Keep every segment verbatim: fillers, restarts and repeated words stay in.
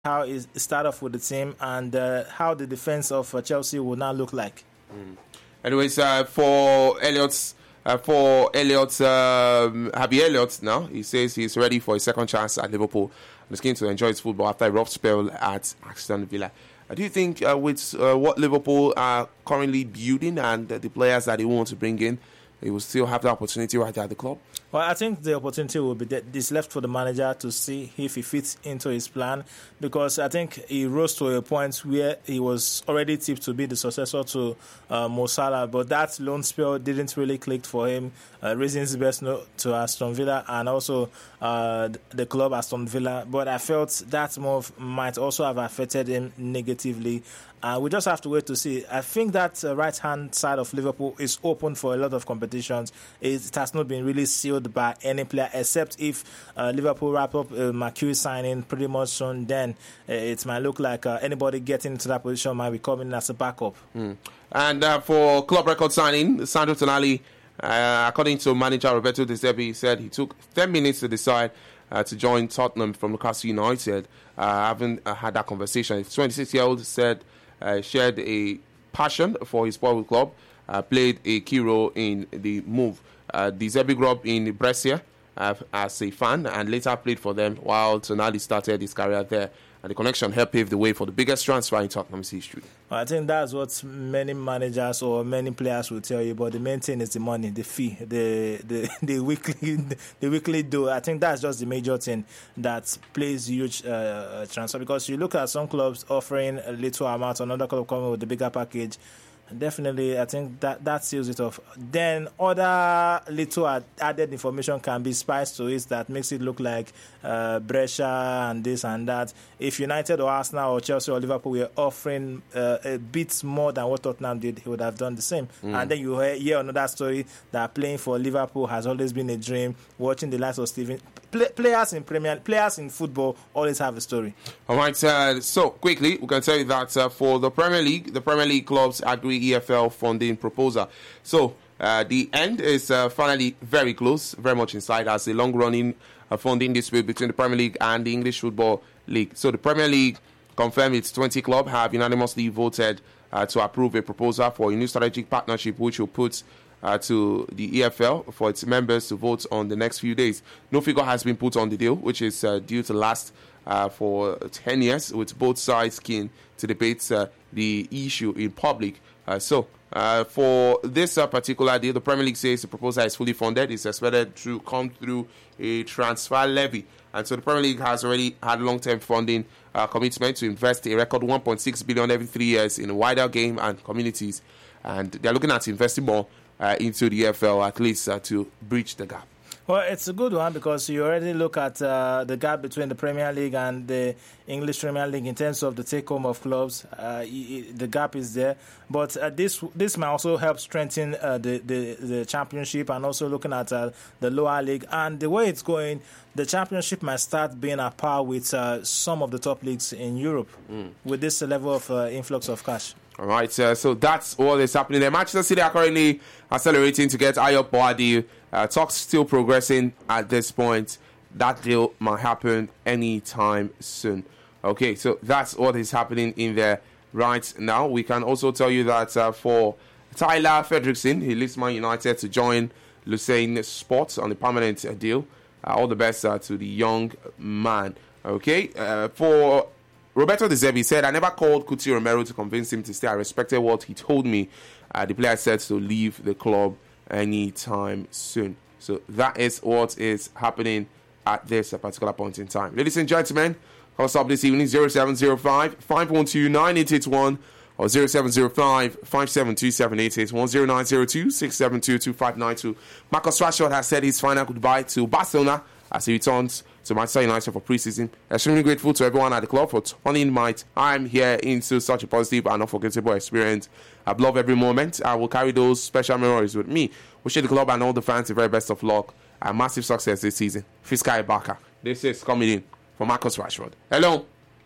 how it start off with the team and uh, how the defense of uh, Chelsea will now look like. Mm. Anyways, uh, for Elliot's, uh, for Elliot, um, Harvey Elliott now, he says he's ready for his second chance at Liverpool and is keen to enjoy his football after a rough spell at Aston Villa. Uh, do you think uh, with uh, what Liverpool are currently building and uh, the players that they want to bring in, he will still have the opportunity right at the club? Well, I think the opportunity will be that it's left for the manager to see if he fits into his plan, because I think he rose to a point where he was already tipped to be the successor to uh, Mo Salah, but that loan spell didn't really click for him, uh, raising his best note to Aston Villa and also uh, the club Aston Villa. But I felt that move might also have affected him negatively. Uh, we just have to wait to see. I think that uh, right-hand side of Liverpool is open for a lot of competitions. It, it has not been really sealed by any player, except if uh, Liverpool wrap up uh, McHugh signing pretty much soon. Then uh, it might look like uh, anybody getting into that position might be coming as a backup. Mm. And uh, for club record signing, Sandro Tonali, uh, according to manager Roberto De Zerbi, he said he took ten minutes to decide uh, to join Tottenham from Newcastle United. Uh, I haven't uh, had that conversation. The twenty-six-year-old said Uh, shared a passion for his football club, uh, played a key role in the move. Uh, De Zerbi grew up in Brescia uh, as a fan and later played for them while Tonali started his career there. And the connection helped pave the way for the biggest transfer in Tottenham's history. Well, I think that's what many managers or many players will tell you. But the main thing is the money, the fee, the the, the weekly the weekly do. I think that's just the major thing that plays huge uh, transfer. Because you look at some clubs offering a little amount, another club coming with a bigger package. Definitely, I think that, that seals it off. Then other little ad- added information can be spiced to it that makes it look like uh, Brescia and this and that. If United or Arsenal or Chelsea or Liverpool were offering uh, a bit more than what Tottenham did, he would have done the same. Mm. And then you hear another story that playing for Liverpool has always been a dream. Watching the likes of Steven... Play, players in Premier, players in football always have a story. All right, uh, so quickly, we can tell you that uh, for the Premier League, the Premier League clubs agree E F L funding proposal. So uh, the end is uh, finally very close, very much inside, as a long-running uh, funding dispute between the Premier League and the English Football League. So the Premier League confirmed its twenty clubs have unanimously voted uh, to approve a proposal for a new strategic partnership, which will put Uh, to the E F L for its members to vote on the next few days. No figure has been put on the deal, which is uh, due to last uh, for ten years, with both sides keen to debate uh, the issue in public. Uh, so, uh, for this uh, particular deal, the Premier League says the proposal is fully funded. It's expected to come through a transfer levy. And so the Premier League has already had long-term funding uh, commitment to invest a record one point six billion dollars every three years in wider game and communities. And they're looking at investing more Uh, into the E F L, at least uh, to bridge the gap. Well, it's a good one because you already look at uh, the gap between the Premier League and the English Premier League in terms of the take-home of clubs. Uh, the gap is there. But uh, this this might also help strengthen uh, the, the, the Championship, and also looking at uh, the lower league. And the way it's going, the Championship might start being at par with uh, some of the top leagues in Europe mm. with this level of uh, influx of cash. All right, uh, so that's all that's happening there. Manchester City are currently accelerating to get Ayo Boadi. Uh, talks still progressing at this point. That deal might happen anytime soon. Okay, so that's what is happening in there right now. We can also tell you that uh, for Tyler Fredrickson, he leaves Man United to join Lucerne Sports on a permanent uh, deal. Uh, all the best uh, to the young man. Okay, uh, for Roberto De Zerbi said, I never called Coutinho Romero to convince him to stay. I respected what he told me. Uh, the player said to leave the club anytime soon. So that is what is happening at this uh, particular point in time. Ladies and gentlemen, call us up this evening, zero seven zero five, five one two, nine eight eight one or zero seven zero five, five seven two, seven eight eight one, zero nine zero two, six seven two, two five nine two. Marcus Rashford has said his final goodbye to Barcelona as he returns to Manchester United for pre-season. Extremely grateful to everyone at the club for turning my time here into such a positive and unforgettable experience. I've loved every moment. I will carry those special memories with me. Wishing the club and all the fans the very best of luck and massive success this season. Fiskai Baka. This is coming in from Marcus Rashford. Hello.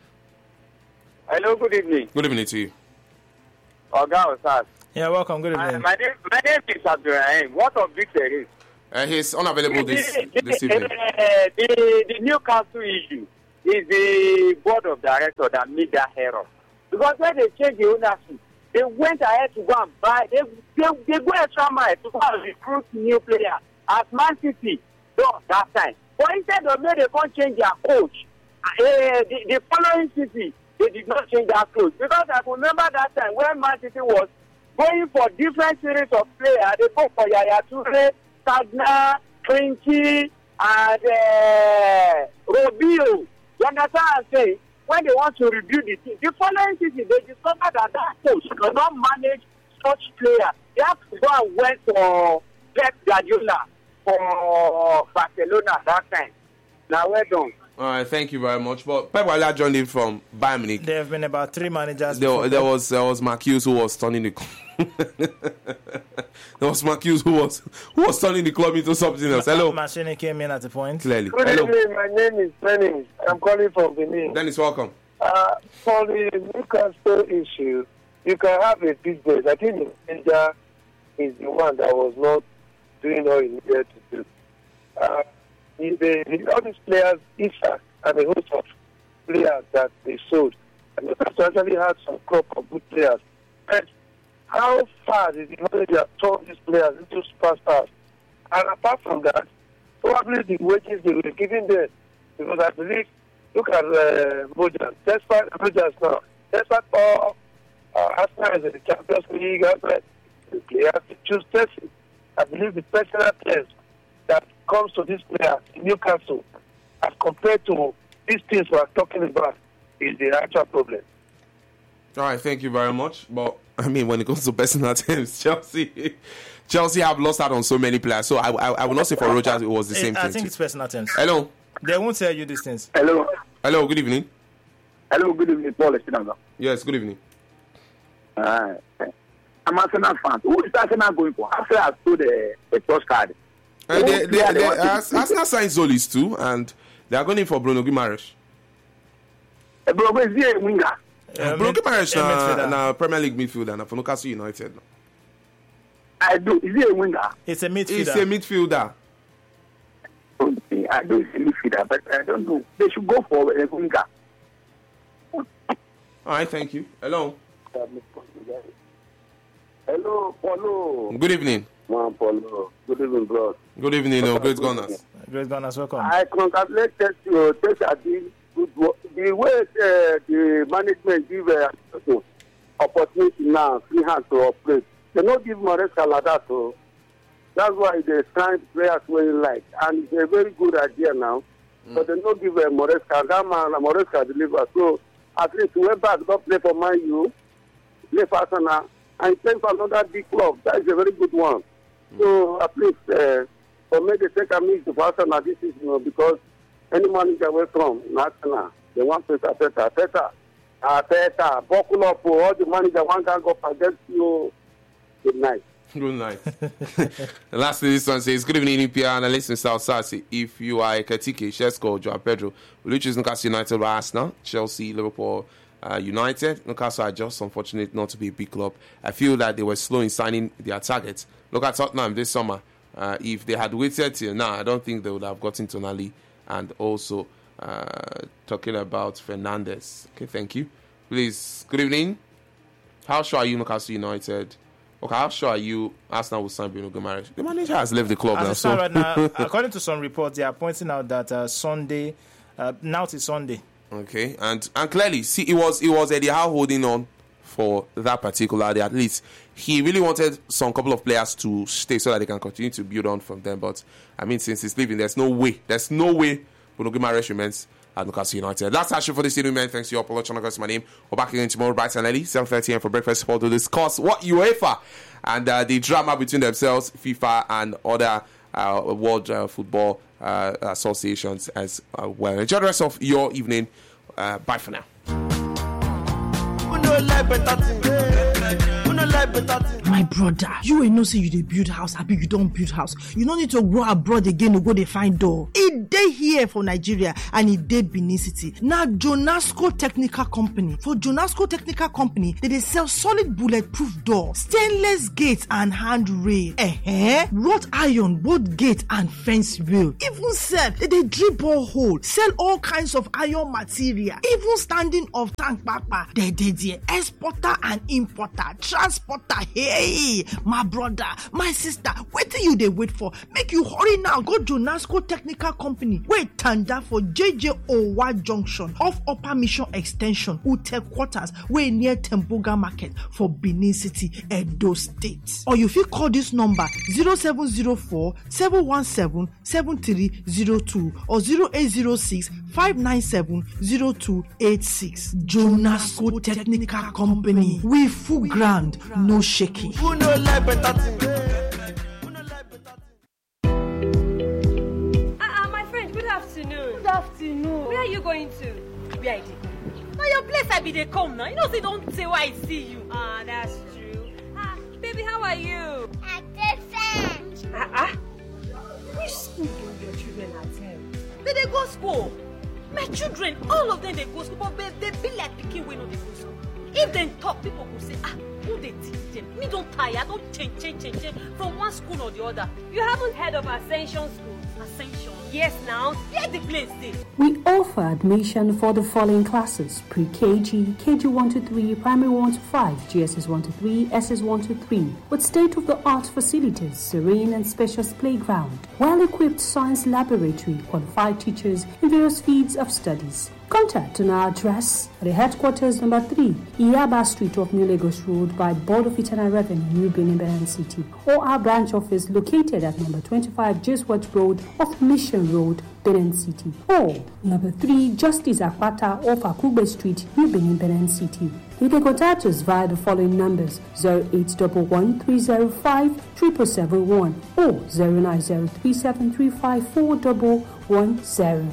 Hello, good evening. Good evening to you. Oga Osas. Yeah, welcome. Good evening. Uh, my name, my name is Abdurrahim. What of Victor is? Uh, he's unavailable this, the, this evening. Uh, the, the Newcastle issue. it's the board of directors that made that error. Because when they changed the ownership, they went ahead to go and buy. They they, they go extra mile to go and recruit new players as Man City done that time. But instead of maybe they can't change their coach. Uh, the, the following City, they did not change their coach. Because I remember that time when Man City was going for different series of players. They go for Yaya Toure, Sagna, Trinity, and uh, Robio. You understand what I'm saying? When they want to review the team, the following season, they discovered that that coach cannot manage such players. They have to go and wait for Pep Guardiola for Barcelona that time. Now, well done. All right, thank you very much. But Pep Guardiola joined in from Bayern Munich. There have been about three managers. There, there was there was Mark Hughes who was turning the there was Mark Hughes who was who was turning the club into something else. Hello, Machine came in at the point. Clearly. Good Hello, evening. My name is Dennis. I'm calling from Benin. Dennis, welcome. Uh, for the Newcastle issue, you can have a business. I think the manager is the one that was not doing all he needed to do. Uh, the, the, all these players, Isak, and a host of players that they sold, and Newcastle actually had some crop of good players. And how far did the manager turn these players into superstars? And apart from that, probably the wages they were giving them, because I believe, look at uh, Bojan, despite Bojan now, despite all uh, Arsenal is in the Champions League, Arsenal, they have to choose Chelsea. I believe the personal test that comes to this player in Newcastle, as compared to these things we are talking about, is the actual problem. All right, thank you very much. But I mean, when it comes to personal terms, Chelsea, Chelsea have lost out on so many players. So I, I, I will not say for Rogers it was the same I thing. think too. it's personal terms. Hello, They won't tell you these things. Hello. hello, good evening. Hello, good evening, Paul Estinanga. Yes, good evening. Uh, I'm Arsenal fan. Who is Arsenal going for? Arsenal has sold a, a trust card. Uh, they, Who they, player they, they want to- Ars- Arsenal signed Zolis too, and they are going in for Bruno Guimaraes. Uh, Bro, is he a winger? Uh, Bruno mid- Guimaraes a na, midfielder. na Premier League midfielder na for Newcastle United. I do. Is he a winger? It's a He's midfielder. a midfielder. Okay, I do. He's a midfielder, but I don't know. They should go for a winger. All right, thank you. Hello. Hello, Paulo. Good evening. Man, Paulo. Good evening, bro. Good evening, oh, great gunners. Great Gunners, welcome. I congratulate you. Take a good work. The way uh, the management give uh, opportunity now, free hand to operate. They don't give Maresca like that, so that's why they sign players where you like, and it's a very good idea now. Mm. But they don't give uh, Maresca. That man, Maresca deliver. So at least whoever don't play for Man U, play for Arsenal, and play for another big club. That is a very good one. Mm. So at least uh, for me, they take a mix to Arsenal this is you know because any manager away from Arsenal, they want to say Teta, Teta, uh, Teta, buckle up for all the manager one can go against you. Good night. Good night. Lastly, this one says, good evening, E P R analyst in South Sassi. If you are a Katike, Shesko, Joao Pedro, will you choose Newcastle United or Arsenal, Chelsea, Liverpool, uh, United? Newcastle are just unfortunate not to be a big club. I feel that they were slow in signing their targets. Look at Tottenham this summer. Uh, if they had waited till now, I don't think they would have gotten Tonali. And also, uh, talking about Fernandes. Okay, thank you. Please, good evening. How sure are you, Newcastle United? Okay, how sure are you Arsenal will sign Bruno Guimaraes? The manager has left the club As now. it stands So. right now, according to some reports, they are pointing out that uh, Sunday, uh, now it's Sunday. Okay, and and clearly, see, it was it was Eddie Howe holding on for that particular day. At least he really wanted some couple of players to stay so that they can continue to build on from them. But I mean, since he's leaving, there's no way, there's no way Bruno Guimaraes remains at Newcastle United. That's actually for this evening, man. Thanks to you all. Paulo Chonagas is my name. We're back again tomorrow, bright and early, seven thirty a.m. for breakfast sport to discuss what UEFA and uh, the drama between themselves, FIFA and other uh, world uh, football uh, associations as uh, well. Enjoy the rest of your evening. Uh, bye for now. My brother, you ain't no say you dey build house, happy you don't build house. You don't need to go abroad again to go dey find door. E wey dey here for Nigeria and e dey Benin City na Jonasco Technical Company. For Jonasco Technical Company, they dey sell solid bulletproof door, stainless gate and handrail, eh, wrought iron both gate and fence rail. Even sef, they dey drill borehole, sell all kinds of iron material, even standing of tank papa. They dey there, exporter and importer, transporter. Hey, my brother, my sister, wetin you dey wait for? Make you hurry now, go Jonasco Technical Company. Wait, tanda for J J Owa Junction off Upper Mission Extension, Ute Quarters, way near Temboga Market for Benin City, Edo State. Or you fit call this number zero seven zero four, seven one seven, seven three zero two or zero eight zero six, five nine seven, zero two eight six. Jonasco Technical Company. We full ground, no shaking. Ah, uh, my friend, good afternoon. Good afternoon. Where are you going to? Where I did? Now your place I be dey come now. You know, say don't say why I see you. Ah, that's true. Ah, baby, how are you? I'm different. Ah, ah. Which school do your children attend? They dey go school. My children, all of them they go school, but they, they be like pikin wey no dey go school. If they talk, people will say, ah, who they teach them? Me don't tire, I don't change, change, change, change from one school or the other. You haven't heard of Ascension School? Ascension? Yes, now. Where the place is? We offer admission for the following classes: pre-K G, K G one to three, primary one to five, G S S one to three, S S one to three, with state-of-the-art facilities, serene and spacious playground, well-equipped science laboratory, qualified teachers in various fields of studies. Contact on our address at the headquarters number three, Iyaba Street of New Lagos Road by Board of Internal Revenue, New Benin, Benin City, or our branch office located at number twenty-five, Jeswat Road off Mission Road, Benin City, or number three, Justice Akwata off Akugbe Street, New Benin, Benin City. You can contact us via the following numbers: zero eight one one, three zero five, seven seven seven one or zero nine zero three seven three five four one one zero.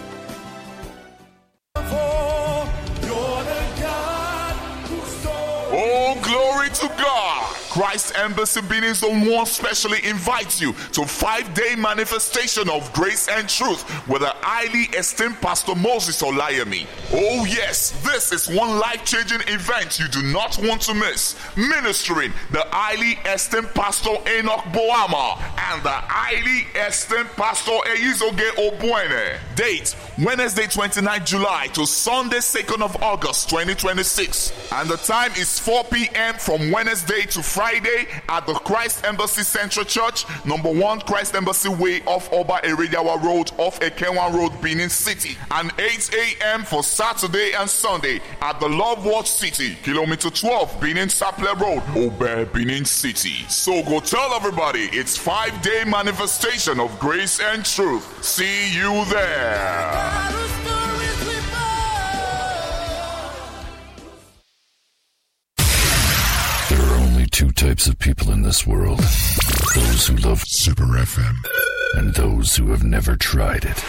Oh, glory to God! Christ Embassy Benin Zone one specially invites you to five-day manifestation of grace and truth with the highly esteemed Pastor Moses Olayemi. Oh yes, this is one life-changing event you do not want to miss. Ministering the highly esteemed Pastor Enoch Boama and the highly esteemed Pastor Eizoge Obuene. Date: Wednesday twenty-ninth July to Sunday second of August twenty twenty-six. And the time is four p.m. from Wednesday to Friday at the Christ Embassy Central Church, number one Christ Embassy Way off Oba Erediawa Road off Ekenwan Road, Benin City. And eight a.m. for Saturday and Sunday at the Love Watch City, kilometer twelve, Benin Saple Road, Obe, Benin City. So go tell everybody it's five-day manifestation of grace and truth. See you there. Two types of people in this world: those who love Super F M and those who have never tried it.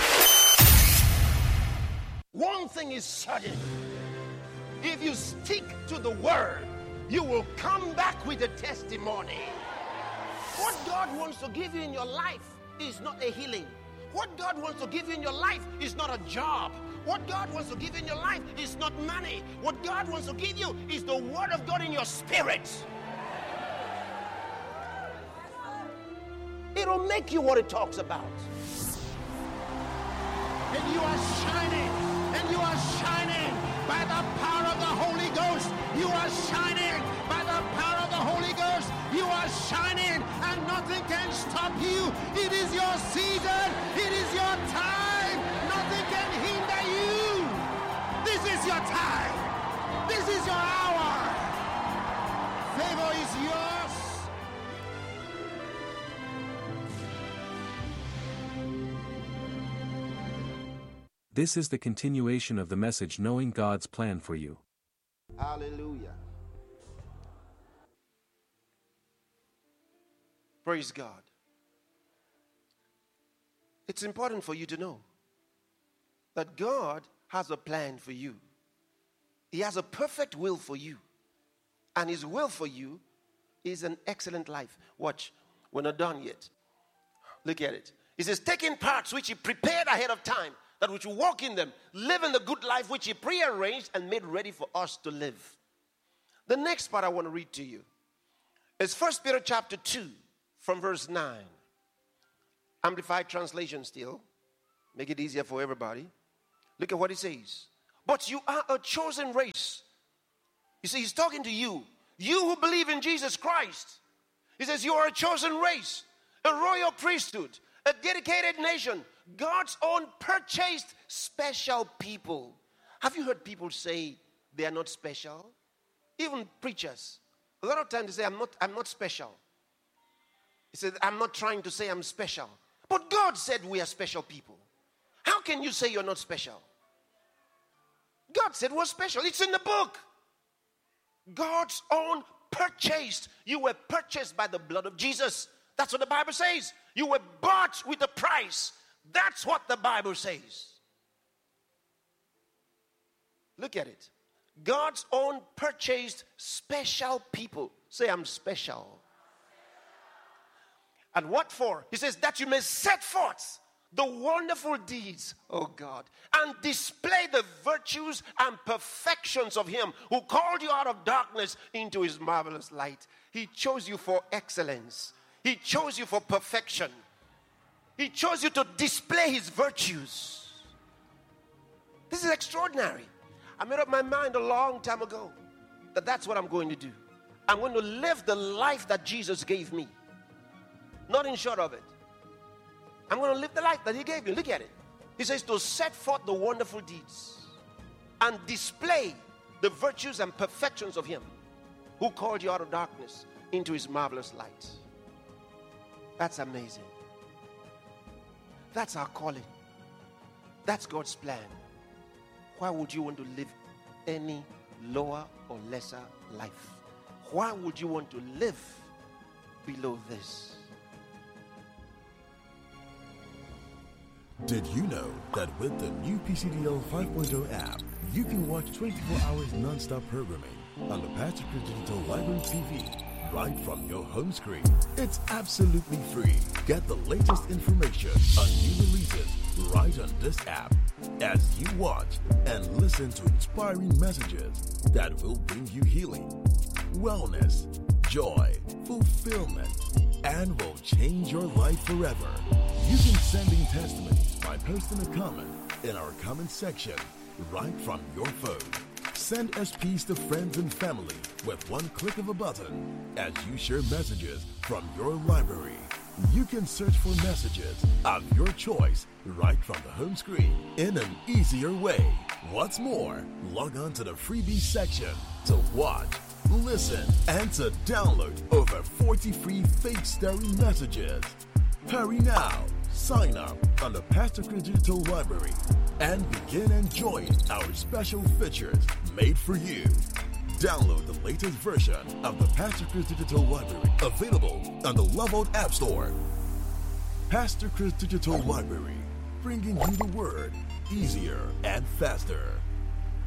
One thing is certain: if you stick to the word, you will come back with a testimony. What God wants to give you in your life is not a healing. What God wants to give you in your life is not a job. What God wants to give you in your life is not money. What God wants to give you is the word of God in your spirit. It'll make you what it talks about. And you are shining, and you are shining by the power of the Holy Ghost. You are shining by the power of the Holy Ghost. You are shining, and nothing can stop you. It is your season. It is your time. Nothing can hinder you. This is your time. This is your hour. Favor is yours. This is the continuation of the message, Knowing God's Plan for You. Hallelujah. Praise God. It's important for you to know that God has a plan for you. He has a perfect will for you. And His will for you is an excellent life. Watch, we're not done yet. Look at it. He says, taking parts which he prepared ahead of time, that we should walk in them, live in the good life which he prearranged and made ready for us to live. The next part I want to read to you is First Peter chapter two from verse nine. Amplified translation still. Make it easier for everybody. Look at what he says. But you are a chosen race. You see, he's talking to you. You who believe in Jesus Christ. He says you are a chosen race, a royal priesthood, a dedicated nation, God's own purchased special people. Have you heard people say they are not special? Even preachers. A lot of times they say, I'm not, I'm not special. He said, I'm not trying to say I'm special. But God said we are special people. How can you say you're not special? God said we're special. It's in the book. God's own purchased. You were purchased by the blood of Jesus. That's what the Bible says. You were bought with a price. That's what the Bible says. Look at it. God's own purchased special people. Say, I'm special. And what for? He says that you may set forth the wonderful deeds, oh God, and display the virtues and perfections of him who called you out of darkness into his marvelous light. He chose you for excellence. He chose you for perfection. He chose you to display his virtues. This is extraordinary. I made up my mind a long time ago that that's what I'm going to do. I'm going to live the life that Jesus gave me. Nothing short of it. I'm going to live the life that he gave me. Look at it. He says to set forth the wonderful deeds and display the virtues and perfections of him who called you out of darkness into his marvelous light. That's amazing. That's our calling. That's God's plan. Why would you want to live any lower or lesser life? Why would you want to live below this? Did you know that with the new P C D L five point oh app, you can watch twenty-four hours non-stop programming on the Pastor Chris Digital Library T V right from your home screen? It's absolutely free. Get the latest information on new releases right on this app as you watch and listen to inspiring messages that will bring you healing, wellness, joy, fulfillment, and will change your life forever. You can send in testimonies by posting a comment in our comment section right from your phone. Send S Ps to friends and family with one click of a button as you share messages from your library. You can search for messages of your choice right from the home screen in an easier way. What's more, log on to the freebies section to watch, listen, and to download over forty free faith stirring messages. Hurry now, sign up on the Pastor Chris Digital Library and begin enjoying our special features made for you. Download the latest version of the Pastor Chris Digital Library, available on the Loveout App Store. Pastor Chris Digital Library, bringing you the word easier and faster.